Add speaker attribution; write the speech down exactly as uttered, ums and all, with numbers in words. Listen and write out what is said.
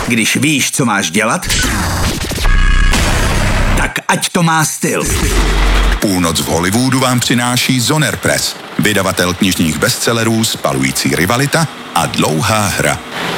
Speaker 1: Když víš, co máš dělat, tak ať to má styl.
Speaker 2: Půlnoc v Hollywoodu vám přináší Zoner Press, vydavatel knižních bestsellerů Spalující rivalita a Dlouhá hra.